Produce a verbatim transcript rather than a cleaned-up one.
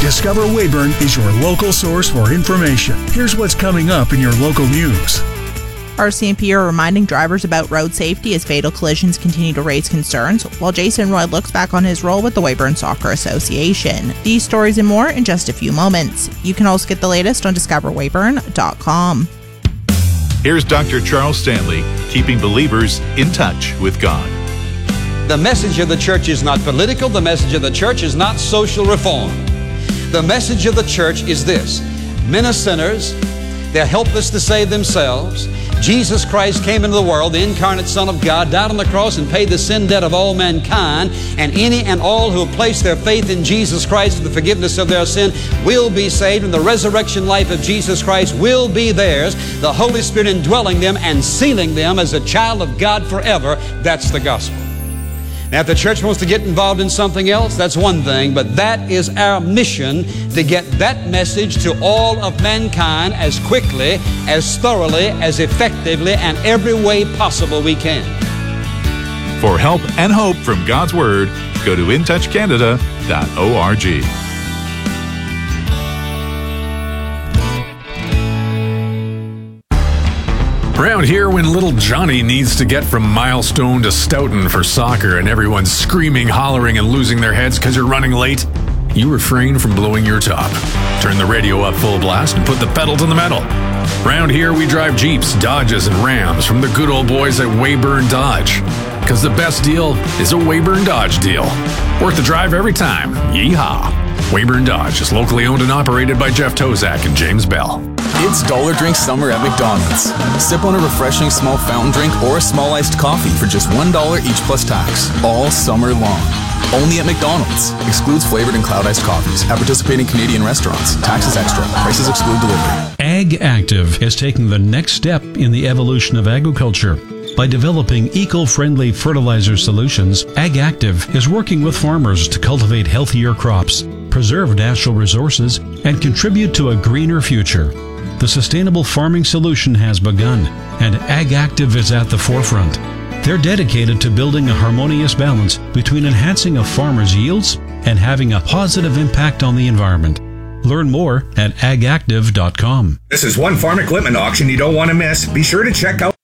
Discover Weyburn is your local source for information. Here's what's coming up in your local news. R C M P are reminding drivers about road safety as fatal collisions continue to raise concerns, while Jason Roy looks back on his role with the Weyburn Soccer Association. These stories and more in just a few moments. You can also get the latest on discover weyburn dot com. Here's Doctor Charles Stanley, keeping believers in touch with God. The message of the church is not political. The message of the church is not social reform. The message of the church is this: men are sinners. They're helpless to save themselves. Jesus Christ came into the world, the incarnate Son of God, died on the cross and paid the sin debt of all mankind. And any and all who have placed their faith in Jesus Christ for the forgiveness of their sin will be saved, and the resurrection life of Jesus Christ will be theirs. The Holy Spirit indwelling them and sealing them as a child of God forever. That's the gospel. Now, if the church wants to get involved in something else, that's one thing, but that is our mission, to get that message to all of mankind as quickly, as thoroughly, as effectively, and every way possible we can. For help and hope from God's Word, go to in touch canada dot org. Around here, when little Johnny needs to get from Milestone to Stoughton for soccer and everyone's screaming, hollering, and losing their heads because you're running late, you refrain from blowing your top. Turn the radio up full blast and put the pedal to the metal. Around here, we drive Jeeps, Dodges, and Rams from the good old boys at Weyburn Dodge. Because the best deal is a Weyburn Dodge deal. Worth the drive every time. Yeehaw! Weyburn Dodge is locally owned and operated by Jeff Tozak and James Bell. It's Dollar Drink Summer at McDonald's. Sip on a refreshing small fountain drink or a small iced coffee for just one dollar each plus tax, all summer long. Only at McDonald's. Excludes flavored and cloud iced coffees at participating Canadian restaurants. Taxes extra. Prices exclude delivery. Ag Active is taking the next step in the evolution of agriculture. By developing eco-friendly fertilizer solutions, Ag Active is working with farmers to cultivate healthier crops, preserve natural resources, and contribute to a greener future. The sustainable farming solution has begun, and Ag Active is at the forefront. They're dedicated to building a harmonious balance between enhancing a farmer's yields and having a positive impact on the environment. Learn more at ag active dot com. This is one farm equipment auction you don't want to miss. Be sure to check out